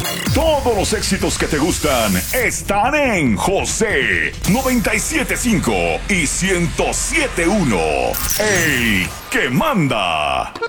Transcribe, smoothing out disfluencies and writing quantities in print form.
Todos los éxitos que te gustan están en José 97.5 y 107.1. El que manda.